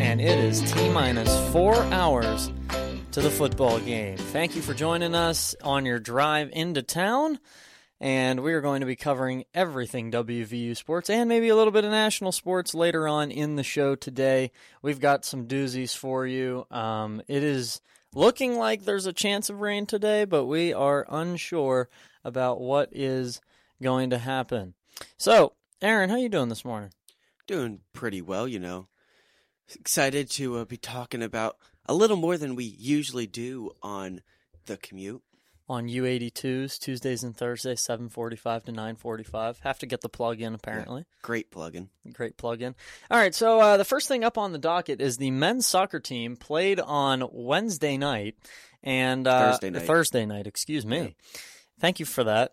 and it is T-minus 4 hours to the football game. Thank you for joining us on your drive into town, and we are going to be covering everything WVU sports and maybe a little bit of national sports later on in the show today. We've got some doozies for you. It is looking like there's a chance of rain today, but we are unsure about what is going to happen. So, Aaron, how you doing this morning? Doing pretty well, Excited to be talking about a little more than we usually do on the commute. On U82s, Tuesdays and Thursdays, 7:45 to 9:45. Have to get the plug in, apparently. Yeah, great plug-in. Great plug-in. All right, so the first thing up on the docket is the men's soccer team played on Wednesday night. And Thursday night, excuse me. Yeah. Thank you for that.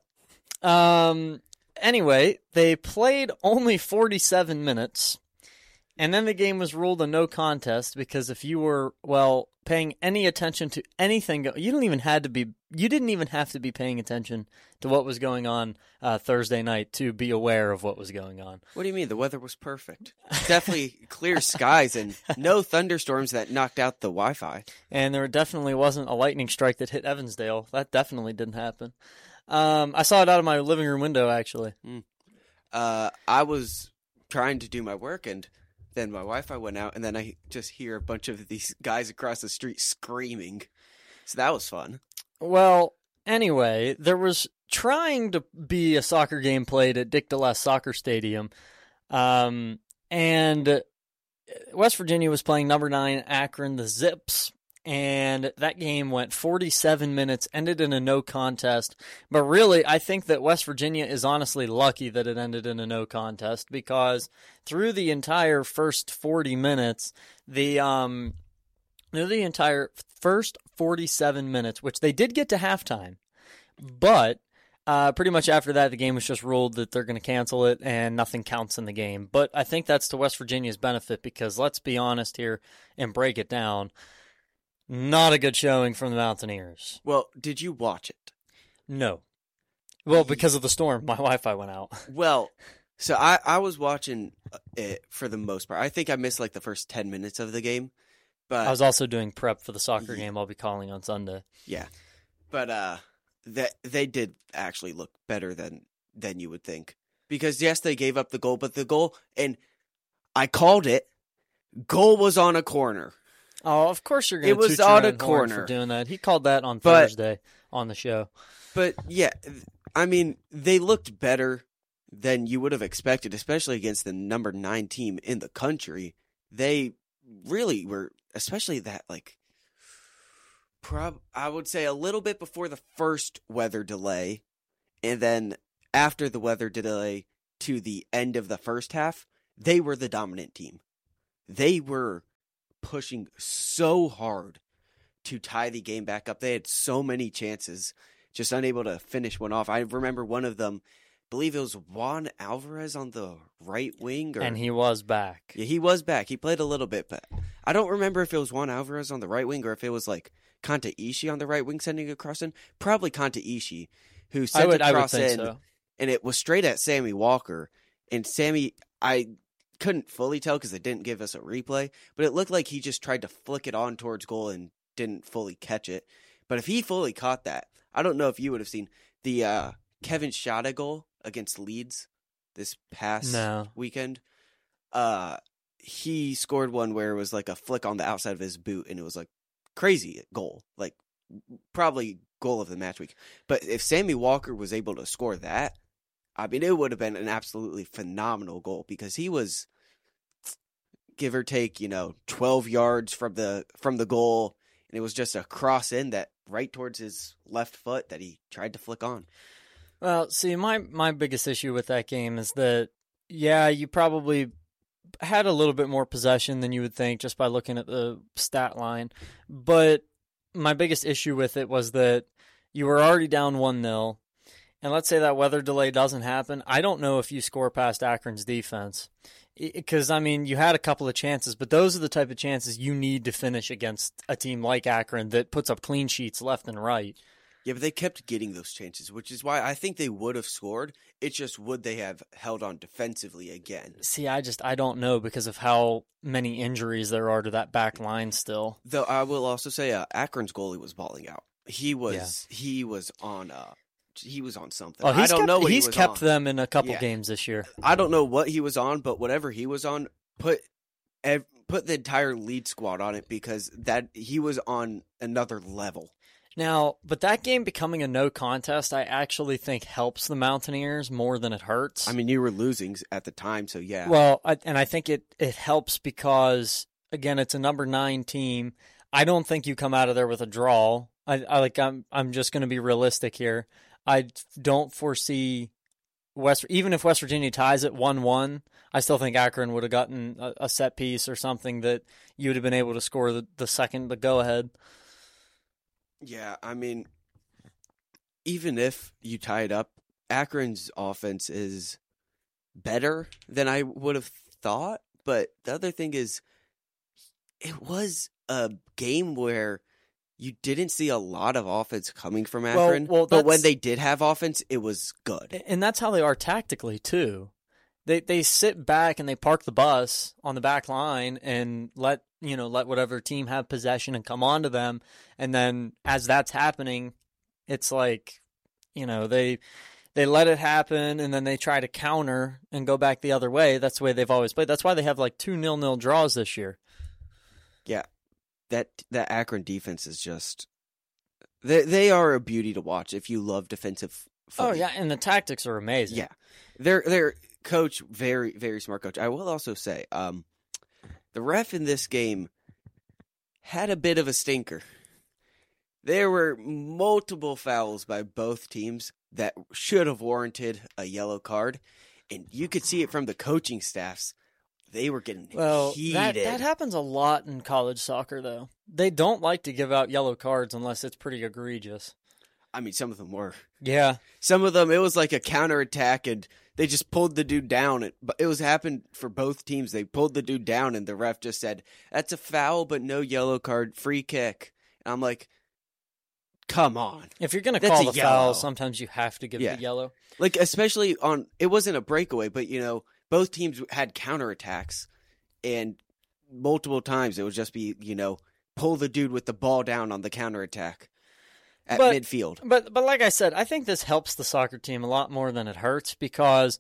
Anyway, they played only 47 minutes, and then the game was ruled a no contest because if you were, paying any attention to anything, you didn't even have to be paying attention to what was going on Thursday night to be aware of what was going on. What do you mean? The weather was perfect. Definitely clear skies and no thunderstorms that knocked out the Wi-Fi. And there definitely wasn't a lightning strike that hit Evansdale. That definitely didn't happen. I saw it out of my living room window, actually. I was trying to do my work, and then my Wi-Fi went out, and then I just hear a bunch of these guys across the street screaming. So that was fun. Well, anyway, there was trying to be a soccer game played at Dick DeLass Soccer Stadium, and West Virginia was playing number 9 Akron, the Zips. And that game went 47 minutes, ended in a no contest. But really, I think that West Virginia is honestly lucky that it ended in a no contest because through the entire first 40 minutes, the entire first 47 minutes, which they did get to halftime, but pretty much after that, the game was just ruled that they're going to cancel it and nothing counts in the game. But I think that's to West Virginia's benefit because let's be honest here and break it down. Not a good showing from the Mountaineers. Well, did you watch it? No. Well, because of the storm, my Wi-Fi went out. Well, so I was watching it for the most part. I think I missed like the first 10 minutes of the game. But I was also doing prep for the soccer game I'll be calling on Sunday. Yeah. But they did actually look better than you would think. Because, yes, they gave up the goal, but the goal, and I called it, goal was on a corner. Oh, of course you're going to toot your own horn for doing that. He called that on Thursday on the show. But, yeah, I mean, they looked better than you would have expected, especially against the number 9 team in the country. They really were, especially that, I would say a little bit before the first weather delay, and then after the weather delay to the end of the first half, they were the dominant team. They were pushing so hard to tie the game back up. They had so many chances, just unable to finish one off. I remember one of them, I believe it was Juan Alvarez on the right wing. And he was back. Yeah, he was back. He played a little bit, but I don't remember if it was Juan Alvarez on the right wing or if it was like Kanta Ishii on the right wing sending a cross in. Probably Kanta Ishii, who sent a cross in, so. And it was straight at Sammy Walker. And Sammy, I couldn't fully tell because they didn't give us a replay, but it looked like he just tried to flick it on towards goal and didn't fully catch it. But if he fully caught that, I don't know if you would have seen the Kevin Schade goal against Leeds this past weekend. He scored one where it was like a flick on the outside of his boot, and it was like crazy goal, like probably goal of the match week. But if Sammy Walker was able to score that, I mean, it would have been an absolutely phenomenal goal because he was, give or take, 12 yards from the goal, and it was just a cross in that right towards his left foot that he tried to flick on. Well, see, my biggest issue with that game is that, you probably had a little bit more possession than you would think just by looking at the stat line, but my biggest issue with it was that you were already down 1-0. And let's say that weather delay doesn't happen. I don't know if you score past Akron's defense. Because, I mean, you had a couple of chances, but those are the type of chances you need to finish against a team like Akron that puts up clean sheets left and right. Yeah, but they kept getting those chances, which is why I think they would have scored. It's just would they have held on defensively again? See, I don't know because of how many injuries there are to that back line still. Though I will also say Akron's goalie was balling out. He was on something. Oh, I don't know what he's kept them in a couple games this year. I don't know what he was on, but whatever he was on, put the entire lead squad on it because that he was on another level. Now, but that game becoming a no contest, I actually think helps the Mountaineers more than it hurts. I mean, you were losing at the time, so yeah. Well, I think it helps because, again, it's a number 9 team. I don't think you come out of there with a draw. I'm just going to be realistic here. I don't foresee even if West Virginia ties it 1-1, I still think Akron would have gotten a set piece or something that you would have been able to score the go ahead. Yeah, I mean, even if you tie it up, Akron's offense is better than I would have thought. But the other thing is, it was a game where you didn't see a lot of offense coming from Akron. But when they did have offense, it was good. And that's how they are tactically, too. They sit back and they park the bus on the back line and let whatever team have possession and come on to them. And then as that's happening, it's like, they let it happen and then they try to counter and go back the other way. That's the way they've always played. That's why they have like 2 0-0 draws this year. Yeah. That Akron defense is just they are a beauty to watch if you love defensive footy. Oh yeah, and the tactics are amazing. Yeah. They're coach, very, very smart coach. I will also say, the ref in this game had a bit of a stinker. There were multiple fouls by both teams that should have warranted a yellow card, and you could see it from the coaching staffs. They were getting heated. That happens a lot in college soccer, though. They don't like to give out yellow cards unless it's pretty egregious. I mean, some of them were. Yeah. Some of them, it was like a counterattack, and they just pulled the dude down. It happened for both teams. They pulled the dude down, and the ref just said, "That's a foul, but no yellow card, free kick." And I'm like, come on. If you're going to call the foul, sometimes you have to give the yellow. Like, especially it wasn't a breakaway, but, both teams had counterattacks, and multiple times it would just be, pull the dude with the ball down on the counterattack at midfield. But like I said, I think this helps the soccer team a lot more than it hurts because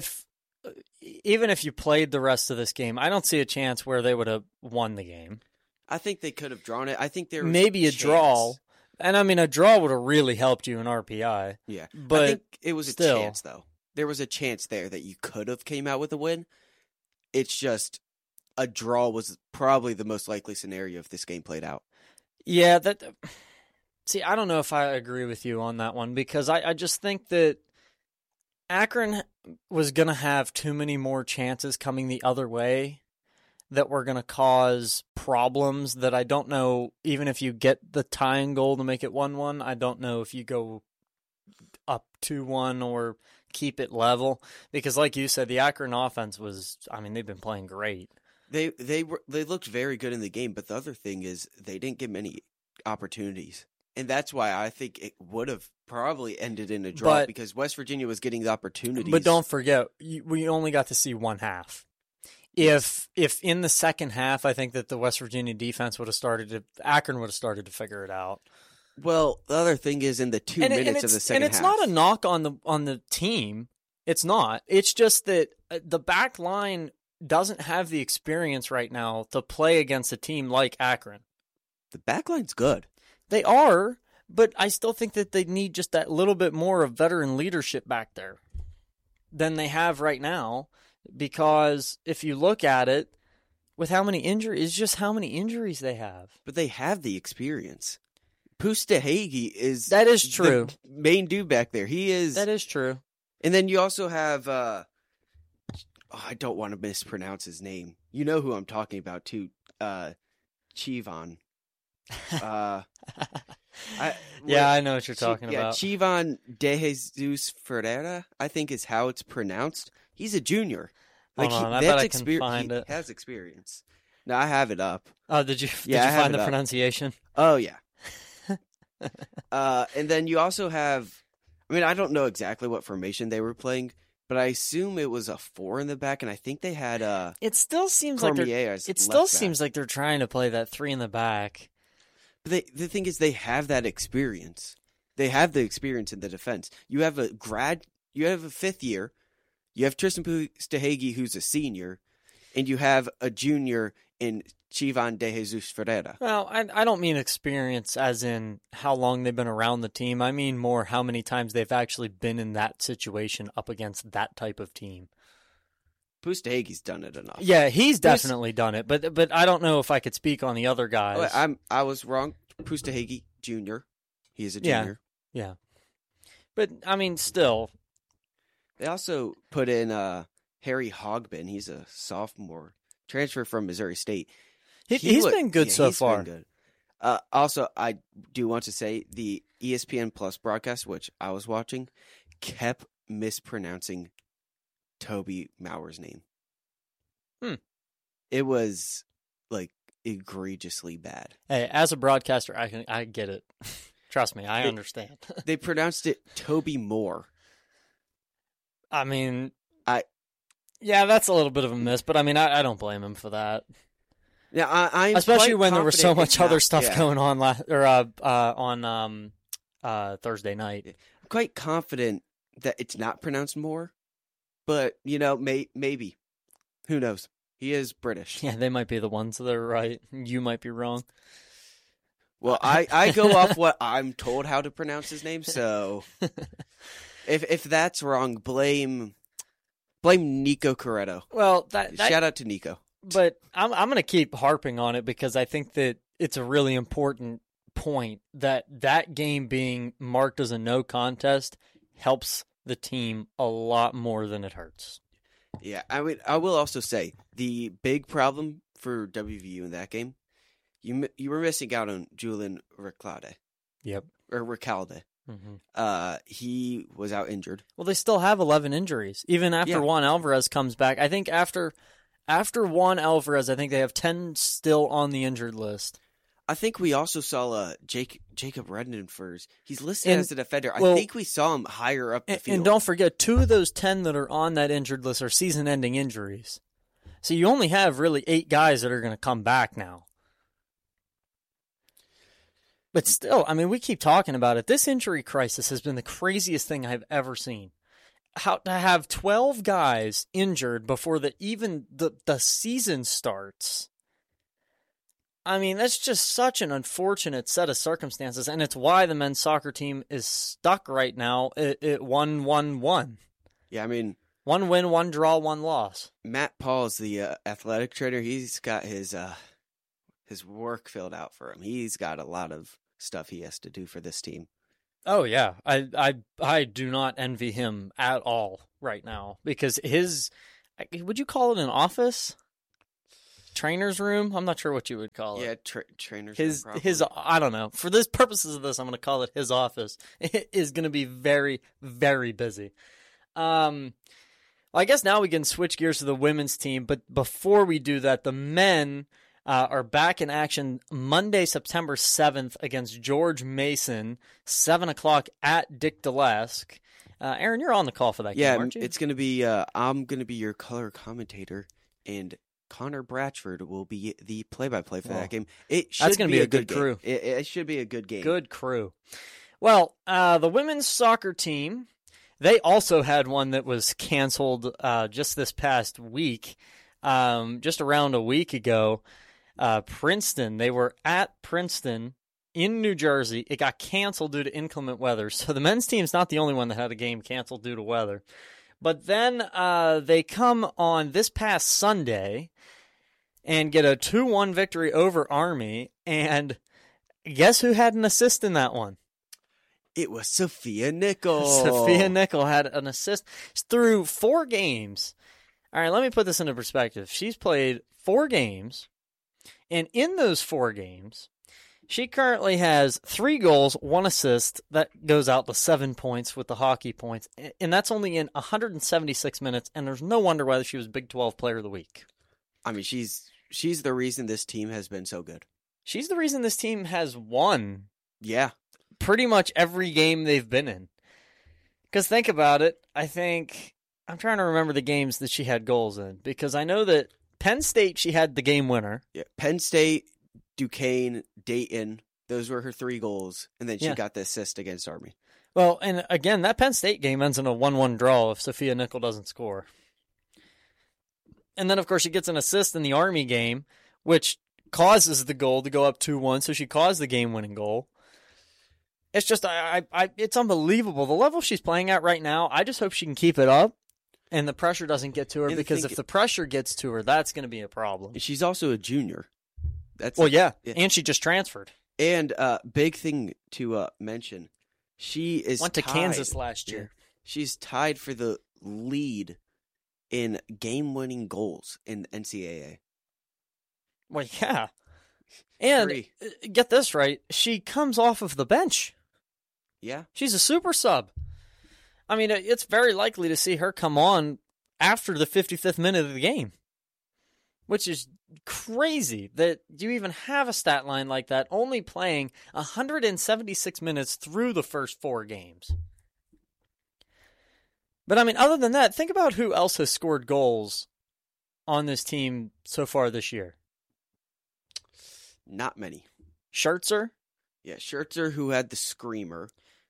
even if you played the rest of this game, I don't see a chance where they would have won the game. I think they could have drawn it. I think there was maybe a draw. And I mean, a draw would have really helped you in RPI. Yeah. But I think it was a chance, though. There was a chance there that you could have came out with a win. It's just a draw was probably the most likely scenario if this game played out. Yeah, see, I don't know if I agree with you on that one because I just think that Akron was going to have too many more chances coming the other way that were going to cause problems that I don't know, even if you get the tying goal to make it 1-1, I don't know if you go up 2-1 or keep it level because like you said, the Akron offense they've been playing great. They looked very good in the game, but the other thing is they didn't get many opportunities. And that's why I think it would have probably ended in a draw because West Virginia was getting the opportunities. But don't forget, we only got to see one half. If in the second half, I think that the West Virginia defense Akron would have started to figure it out. Well, the other thing is in the 2 minutes of the second half. And it's not a knock on the team. It's not. It's just that the back line doesn't have the experience right now to play against a team like Akron. The back line's good. They are, but I still think that they need just that little bit more of veteran leadership back there than they have right now. Because if you look at it, with how many injuries they have. But they have the experience. Pustahegi is true. The main dude back there. He is. That is true. And then you also have, I don't want to mispronounce his name. You know who I'm talking about too. Chivan. I know what you're talking about. Chivan De Jesus Ferreira, I think is how it's pronounced. He's a junior. Hold on, I bet I can find it. He has experience. No, I have it up. Oh, did you find the pronunciation? Oh, yeah. And then you also have, I mean, I don't know exactly what formation they were playing, but I assume it was a 4 in the back, and I think they had It still seems Cormier like they're trying to play that 3 in the back. But the thing is, they have that experience. They have the experience in the defense. You have a 5th year. You have Tristan Pustahegi, who's a senior, and you have a junior in Chivan De Jesus Ferreira. Well, I don't mean experience as in how long they've been around the team. I mean more how many times they've actually been in that situation up against that type of team. Pustahegi's done it enough. Yeah, he's definitely done it, but I don't know if I could speak on the other guys. I was wrong. Pustahegi Jr. He is a junior. Yeah. But, I mean, still. They also put in Harry Hogbin. He's a sophomore. Transfer from Missouri State. He's been good so far. Been good. Also, I do want to say the ESPN Plus broadcast, which I was watching, kept mispronouncing Toby Mauer's name. It was like egregiously bad. Hey, as a broadcaster, I get it. Trust me, I understand. They pronounced it Toby Moore. I mean, yeah, that's a little bit of a miss, but I mean, I don't blame him for that. Yeah, I'm especially when there was so much other stuff going on on Thursday night. I'm quite confident that it's not pronounced Moore, but maybe. Who knows? He is British. Yeah, they might be the ones that are right. You might be wrong. Well, I go off what I'm told how to pronounce his name, so if that's wrong, blame Nico Corretto. Well, shout out to Nico. But I'm going to keep harping on it because I think that it's a really important point that game being marked as a no contest helps the team a lot more than it hurts. Yeah, I mean, I will also say the big problem for WVU in that game, you were missing out on Julian Recalde. Yep. Or Recalde. Mm-hmm. He was out injured. Well, they still have 11 injuries. Even after Juan Alvarez comes back. I think after Juan Alvarez, I think they have 10 still on the injured list. I think we also saw Jacob Redenfors. He's listed as a defender. I think we saw him higher up the field. And don't forget, 2 of those 10 that are on that injured list are season-ending injuries. So you only have really 8 guys that are going to come back now. But still, I mean, we keep talking about it. This injury crisis has been the craziest thing I've ever seen. How to have 12 guys injured before even the season starts. I mean, that's just such an unfortunate set of circumstances, and it's why the men's soccer team is stuck right now at 1-1-1. Yeah, I mean, 1 win, 1 draw, 1 loss. Matt Paul is the athletic trainer. He's got his work filled out for him. He's got a lot of stuff he has to do for this team. Oh yeah, I do not envy him at all right now because would you call it an office? Trainer's room? I'm not sure what you would call it. Yeah, trainer's room. His I don't know. For this purposes of this, I'm going to call it his office. It is going to be very, very busy. Well, I guess now we can switch gears to the women's team, but before we do that, the men are back in action Monday, September 7th against George Mason, 7 o'clock at Dick Delesk. Aaron, you're on the call for that game, aren't you? It's going to be, I'm going to be your color commentator, and Connor Bratchford will be the play-by-play for that game. That's going to be a good crew. It should be a good game. Good crew. Well, the women's soccer team, they also had one that was canceled just this past week, just around a week ago. Princeton, they were at Princeton in New Jersey. It got canceled due to inclement weather. So the men's team's not the only one that had a game canceled due to weather. But then they come on this past Sunday and get a 2-1 victory over Army. And guess who had an assist in that one? It was Sophia Nickel. Sophia Nickel had an assist through 4 games. All right, let me put this into perspective. She's played 4 games. And in those 4 games, she currently has 3 goals, 1 assist. That goes out to 7 points with the hockey points. And that's only in 176 minutes. And there's no wonder why she was Big 12 Player of the Week. I mean, she's the reason this team has been so good. She's the reason this team has won. Yeah. pretty much every game they've been in. Because think about it, I'm trying to remember the games that she had goals in, because I know that Penn State, she had the game winner. Yeah, Penn State, Duquesne, Dayton, those were her 3 goals, and then she got the assist against Army. Well, and again, that Penn State game ends in a 1-1 draw if Sophia Nickel doesn't score. And then, of course, she gets an assist in the Army game, which causes the goal to go up 2-1, so she caused the game-winning goal. It's just, it's unbelievable. The level she's playing at right now, I just hope she can keep it up and the pressure doesn't get to her, because if the pressure gets to her, that's going to be a problem. She's also a junior. Yeah, and she just transferred. And big thing to mention, she went to Kansas last year. She's tied for the lead in game-winning goals in NCAA. Well, yeah. And get this right, she comes off of the bench. Yeah. She's a super sub. I mean, it's very likely to see her come on after the 55th minute of the game, which is crazy that you even have a stat line like that, only playing 176 minutes through the first 4 games. But, I mean, other than that, think about who else has scored goals on this team so far this year. Not many. Schertzer? Yeah, Schertzer, who had the screamer.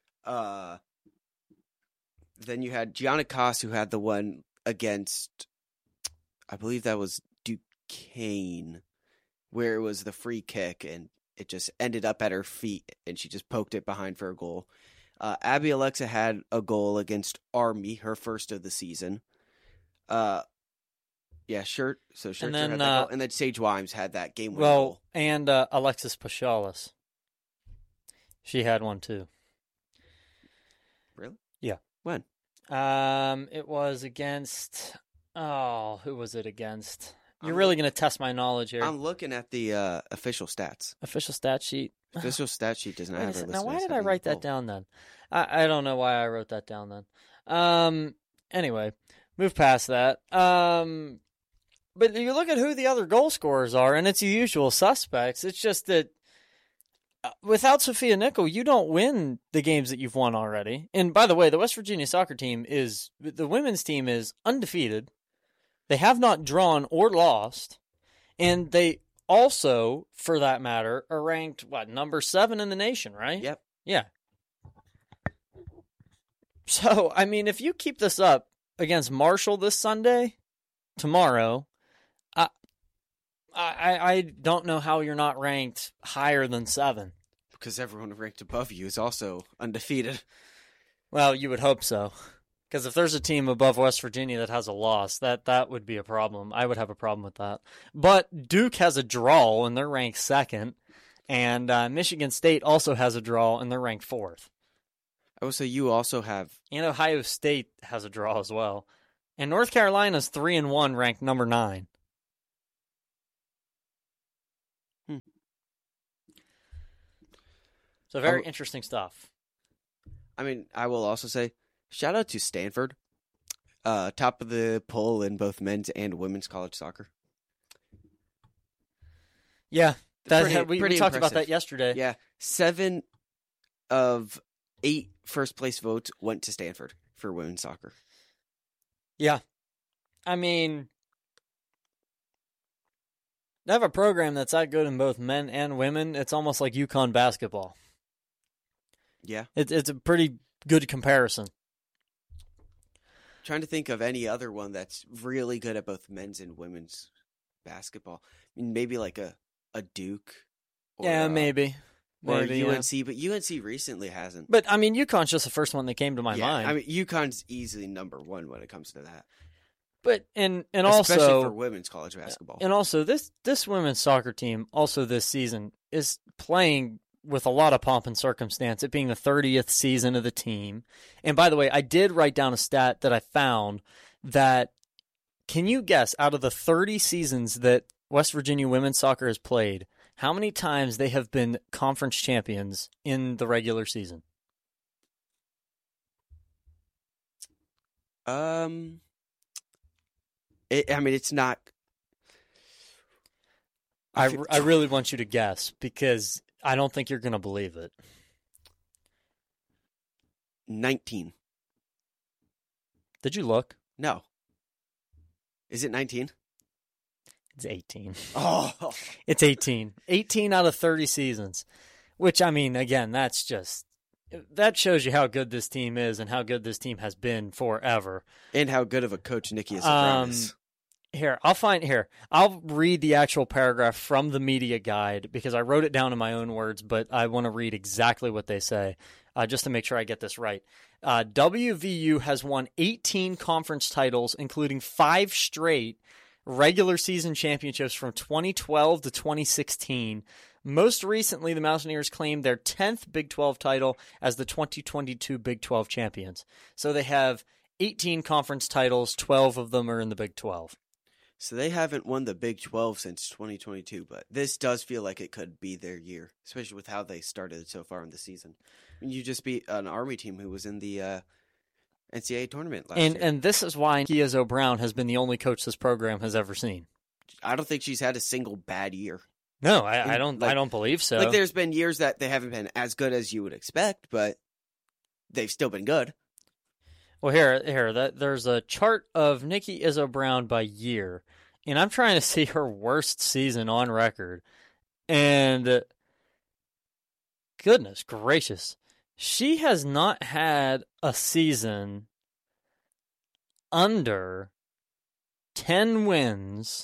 Then you had Gianna Koss, who had the one against, I believe that was Duquesne, where it was the free kick, and it just ended up at her feet, and she just poked it behind for a goal. Abby Alexa had a goal against Army, her first of the season. Yeah, Schertzer had that goal. And then Sage Wimes had that game-winning goal. And Alexis Pachalis. She had one, too. Really? Yeah. When? It was against... Oh, who was it against? You're really going to test my knowledge here. I'm looking at the official stats. Official stat sheet? Official stat sheet does not have her listed. Now, why did I write that down then? I don't know why I wrote that down then. Anyway, move past that. But you look at who the other goal scorers are, and it's the usual suspects. It's just that without Sophia Nickel, you don't win the games that you've won already. And by the way, the West Virginia soccer team the women's team is undefeated. They have not drawn or lost. And they also, for that matter, are ranked, number 7 in the nation, right? Yep. Yeah. So, I mean, if you keep this up against Marshall this Sunday, tomorrow, I don't know how you're not ranked higher than 7. Because everyone ranked above you is also undefeated. Well, you would hope so. Because if there's a team above West Virginia that has a loss, that would be a problem. I would have a problem with that. But Duke has a draw, and they're ranked 2nd. And Michigan State also has a draw, and they're ranked 4th. Oh, so you also have... And Ohio State has a draw as well. And North Carolina's 3-1, ranked number 9. So very interesting stuff. I mean, I will also say, shout out to Stanford. Top of the poll in both men's and women's college soccer. Yeah, we talked about that yesterday. Yeah, 7 of 8 first place votes went to Stanford for women's soccer. Yeah. I mean, they have a program that's that good in both men and women. It's almost like UConn basketball. Yeah. It's a pretty good comparison. Trying to think of any other one that's really good at both men's and women's basketball. I mean, maybe like a Duke. Or, maybe. Or UNC, yeah. But UNC recently hasn't. But, I mean, UConn's just the first one that came to my mind. I mean, UConn's easily number 1 when it comes to that. But, and especially also... for women's college basketball. And also, this women's soccer team, also this season, is playing with a lot of pomp and circumstance, it being the 30th season of the team. And by the way, I did write down a stat that I found that, can you guess, out of the 30 seasons that West Virginia women's soccer has played, how many times they have been conference champions in the regular season? It's not... I really want you to guess, because I don't think you're going to believe it. 19. Did you look? No. Is it 19? It's 18. Oh. It's 18. 18 out of 30 seasons. Which, I mean, again, that shows you how good this team is and how good this team has been forever. And how good of a coach Nikki is. I'll read the actual paragraph from the media guide because I wrote it down in my own words, but I want to read exactly what they say just to make sure I get this right. WVU has won 18 conference titles, including 5 straight regular season championships from 2012 to 2016. Most recently, the Mountaineers claimed their 10th Big 12 title as the 2022 Big 12 champions. So they have 18 conference titles, 12 of them are in the Big 12. So they haven't won the Big 12 since 2022, but this does feel like it could be their year, especially with how they started so far in the season. I mean, you just beat an Army team who was in the NCAA tournament last year. And this is why Nikki Izzo-Brown has been the only coach this program has ever seen. I don't think she's had a single bad year. No, I don't believe so. Like, there's been years that they haven't been as good as you would expect, but they've still been good. Well, there's a chart of Nikki Izzo-Brown by year, and I'm trying to see her worst season on record. And goodness gracious, she has not had a season under 10 wins.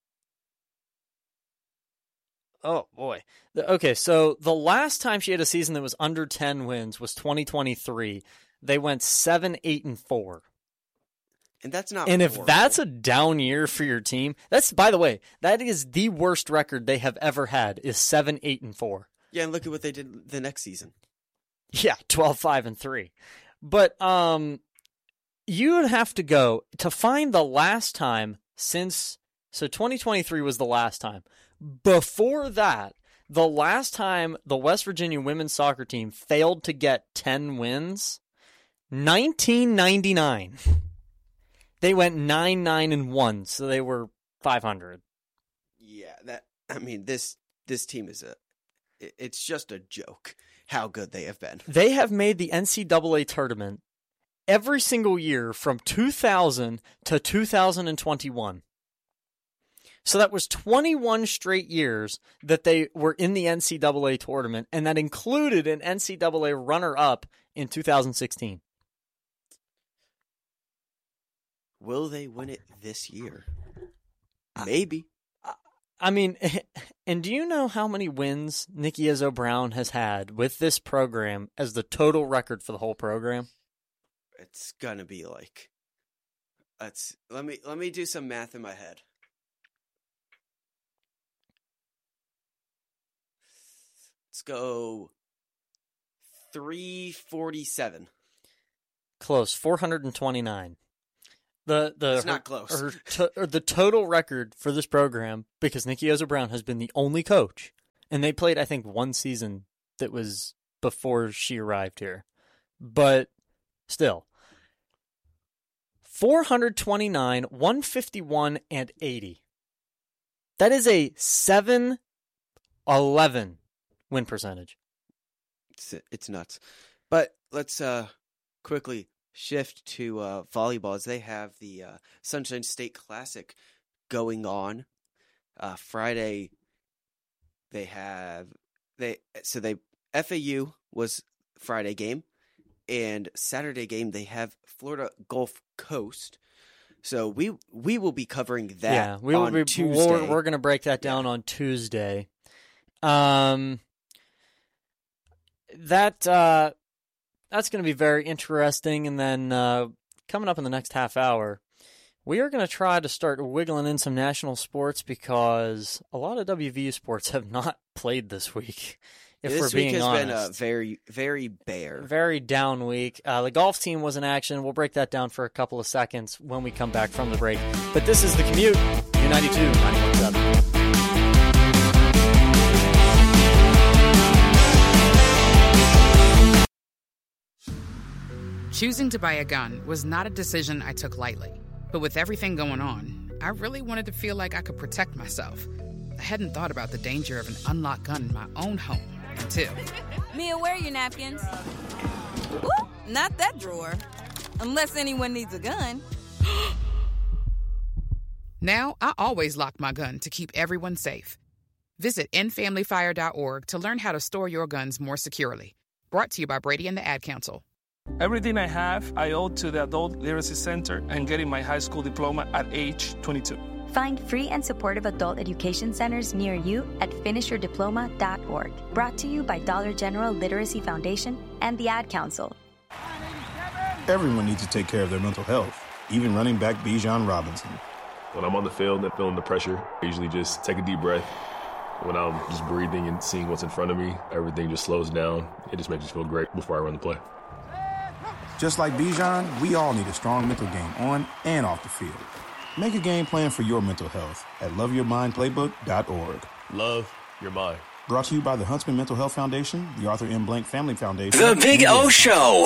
Oh, boy. Okay, so the last time she had a season that was under 10 wins was 2023. They went 7-8-4. And that's not And horrible. If that's a down year for your team, by the way, that is the worst record they have ever had, is 7-8-4. Yeah, and look at what they did the next season. Yeah, 12-5-3. But you would have to go to find the last time since, so 2023 was the last time. Before that, the last time the West Virginia women's soccer team failed to get 10 wins, 1999. They went 9-9-1, so they were 500. Yeah, this team is it's just a joke how good they have been. They have made the NCAA tournament every single year from 2000 to 2021. So that was 21 straight years that they were in the NCAA tournament, and that included an NCAA runner-up in 2016. Will they win it this year? Maybe. I mean, and do you know how many wins Nikki Izzo-Brown has had with this program as the total record for the whole program? It's gonna be like, let me do some math in my head. Let's go 347. Close, 429. It's not close. The total record for this program, because Nikki Izzo-Brown has been the only coach, and they played, I think, one season that was before she arrived here. But still, 429, 151, and 80. That is a 7-11 win percentage. It's nuts. But let's quickly shift to volleyball, as they have the Sunshine State Classic going on. Friday, FAU was Friday game, and Saturday game they have Florida Gulf Coast. So we will be covering that. Yeah, we will be Tuesday. We're going to break that down on Tuesday. That's going to be very interesting. And then coming up in the next half hour, we are going to try to start wiggling in some national sports because a lot of WVU sports have not played this week. This week has been a very, very bare. Very down week. The golf team was in action. We'll break that down for a couple of seconds when we come back from the break. But this is The Commute, U92, 91.7. Choosing to buy a gun was not a decision I took lightly. But with everything going on, I really wanted to feel like I could protect myself. I hadn't thought about the danger of an unlocked gun in my own home until... Mia, where are your napkins? Woo! Not that drawer. Unless anyone needs a gun. Now, I always lock my gun to keep everyone safe. Visit endfamilyfire.org to learn how to store your guns more securely. Brought to you by Brady and the Ad Council. Everything I have, I owe to the Adult Literacy Center and getting my high school diploma at age 22. Find free and supportive adult education centers near you at finishyourdiploma.org. Brought to you by Dollar General Literacy Foundation and the Ad Council. Everyone needs to take care of their mental health, even running back Bijan Robinson. When I'm on the field and feeling the pressure, I usually just take a deep breath. When I'm just breathing and seeing what's in front of me, everything just slows down. It just makes me feel great before I run the play. Just like Bijan, we all need a strong mental game on and off the field. Make a game plan for your mental health at loveyourmindplaybook.org. Love your mind. Brought to you by the Huntsman Mental Health Foundation, the Arthur M. Blank Family Foundation. The Big O Show.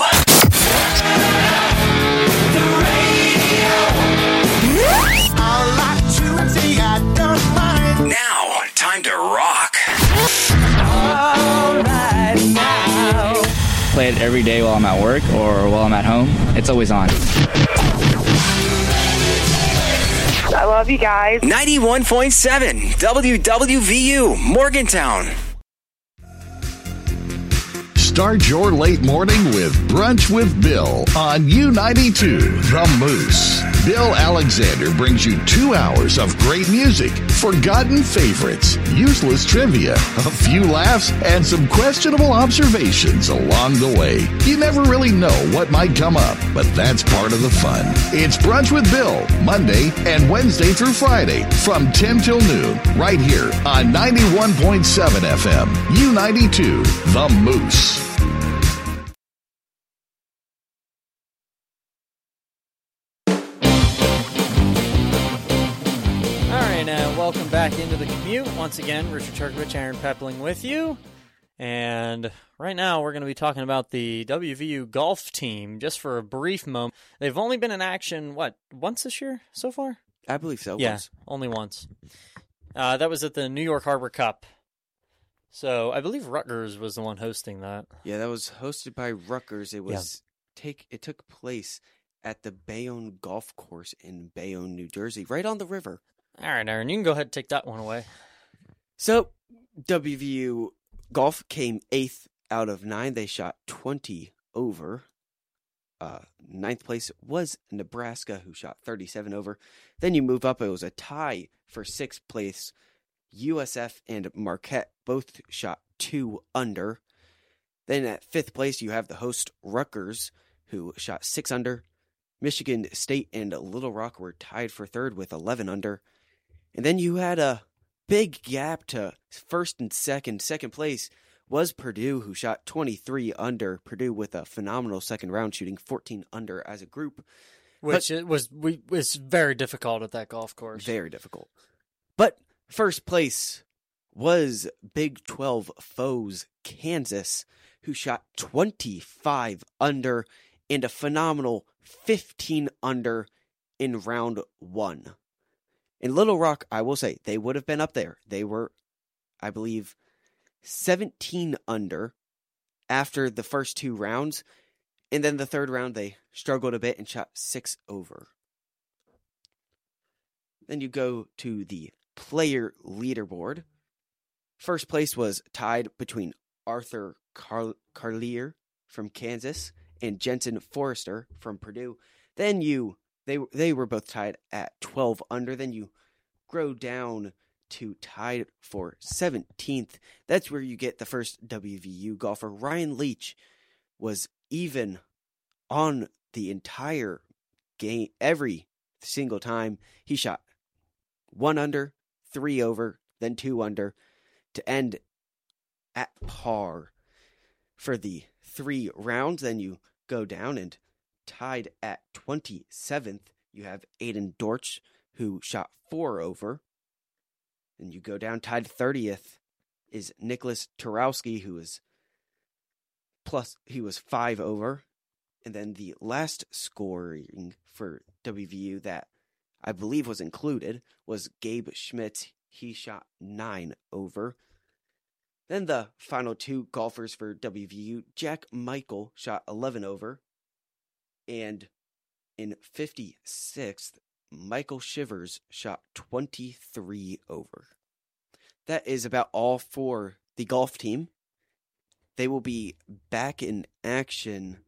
Now, time to rock. All right now. Play it every day while I'm at work or while I'm at home. It's always on. I love you guys. 91.7 WWVU, Morgantown. Start your late morning with Brunch with Bill on U92, The Moose. Bill Alexander brings you 2 hours of great music, forgotten favorites, useless trivia, a few laughs, and some questionable observations along the way. You never really know what might come up, but that's part of the fun. It's Brunch with Bill, Monday and Wednesday through Friday from 10 till noon, right here on 91.7 FM, U92, The Moose. Welcome back into the commute. Once again, Richard Turkovich, Aaron Pepling with you. And right now we're going to be talking about the WVU golf team just for a brief moment. They've only been in action, once this year so far? I believe so. Yeah, once. Only once. That was at the New York Harbor Cup. So I believe Rutgers was the one hosting that. Yeah, that was hosted by Rutgers. It was it took place at the Bayonne Golf Course in Bayonne, New Jersey, right on the river. All right, Aaron, you can go ahead and take that one away. So, WVU Golf came 8th out of 9. They shot 20 over. 9th place was Nebraska, who shot 37 over. Then you move up. It was a tie for 6th place. USF and Marquette both shot 2 under. Then at 5th place, you have the host Rutgers, who shot 6 under. Michigan State and Little Rock were tied for 3rd with 11 under. And then you had a big gap to 1st and 2nd. 2nd place was Purdue, who shot 23 under. Purdue with a phenomenal second round, shooting 14 under as a group. Which was very difficult at that golf course. Very difficult. But first place was Big 12 foes Kansas, who shot 25 under and a phenomenal 15 under in round 1. In Little Rock, I will say, they would have been up there. They were, I believe, 17 under after the first 2 rounds. And then the 3rd round, they struggled a bit and shot 6 over. Then you go to the player leaderboard. First place was tied between Arthur Carlier from Kansas and Jensen Forrester from Purdue. Then They were both tied at 12 under. Then you grow down to tied for 17th. That's where you get the first WVU golfer. Ryan Leach was even on the entire game every single time. He shot 1 under, 3 over, then 2 under to end at par for the 3 rounds. Then you go down and tied at 27th, you have Aiden Dortch, who shot 4 over. And you go down, tied 30th is Nicholas Turowski, he was 5 over. And then the last scoring for WVU that I believe was included was Gabe Schmitz. He shot 9 over. Then the final 2 golfers for WVU, Jack Michael shot 11 over. And in 56th, Michael Shivers shot 23 over. That is about all for the golf team. They will be back in action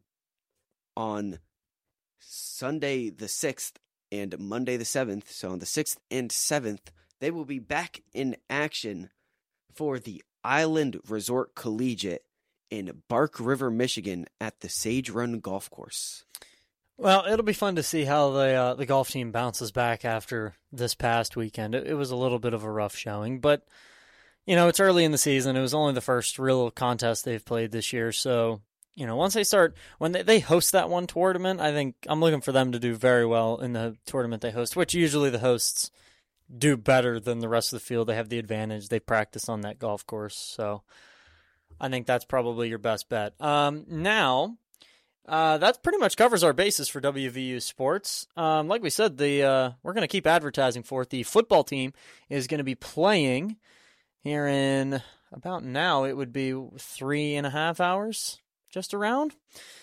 on Sunday the 6th and Monday the 7th. So on the 6th and 7th, they will be back in action for the Island Resort Collegiate in Bark River, Michigan at the Sage Run Golf Course. Well, it'll be fun to see how the golf team bounces back after this past weekend. It was a little bit of a rough showing, but it's early in the season. It was only the first real contest they've played this year, so once they start, when they host that one tournament, I think I'm looking for them to do very well in the tournament they host, which usually the hosts do better than the rest of the field. They have the advantage. They practice on that golf course, so I think that's probably your best bet. Now, that pretty much covers our bases for WVU sports. Like we said, we're going to keep advertising for it. The football team is going to be playing here in about now. It would be 3.5 hours, just around.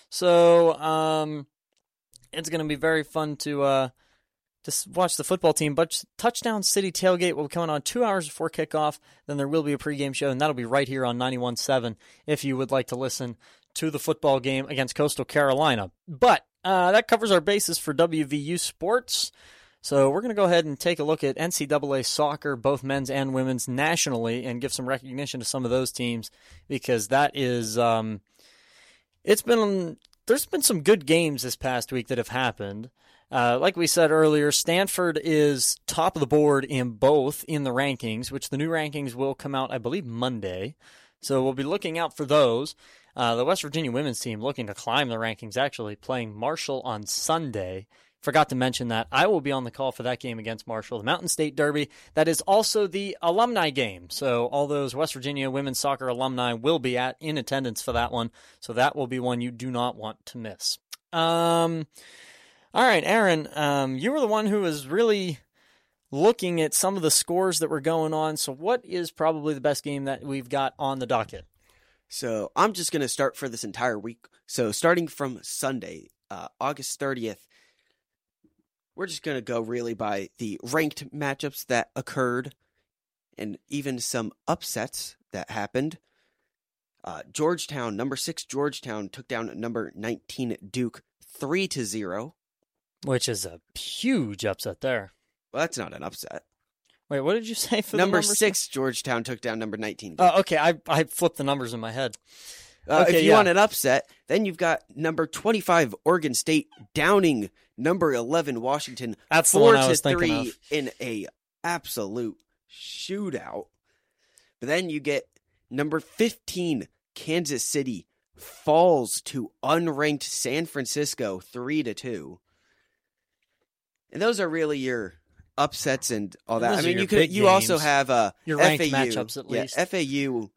So it's going to be very fun to watch the football team. But Touchdown City Tailgate will be coming on 2 hours before kickoff. Then there will be a pregame show, and that'll be right here on 91.7 if you would like to listen to the football game against Coastal Carolina. But that covers our bases for WVU sports. So we're going to go ahead and take a look at NCAA soccer, both men's and women's, nationally, and give some recognition to some of those teams, because that is there's been some good games this past week that have happened. Like we said earlier, Stanford is top of the board in both in the rankings, which the new rankings will come out, I believe, Monday. So we'll be looking out for those. The West Virginia women's team looking to climb the rankings, actually playing Marshall on Sunday. Forgot to mention that. I will be on the call for that game against Marshall, the Mountain State Derby. That is also the alumni game. So all those West Virginia women's soccer alumni will be in attendance for that one. So that will be one you do not want to miss. All right, Aaron, you were the one who was really looking at some of the scores that were going on. So what is probably the best game that we've got on the docket? So I'm just going to start for this entire week. So starting from Sunday, August 30th, we're just going to go really by the ranked matchups that occurred and even some upsets that happened. Georgetown, number 6 Georgetown took down number 19 Duke 3-0. Which is a huge upset there. Well, that's not an upset. Wait, what did you say for number the numbers? 6 Georgetown took down number 19 Duke. Oh, okay. I flipped the numbers in my head. If you want an upset, then you've got number 25 Oregon State downing number 11 Washington. That's the one I was thinking of. In a absolute shootout. But then you get number 15 Kansas City falls to unranked San Francisco 3-2. And those are really your upsets and all that. I mean, you also have your ranked FAU, matchups at least. FAU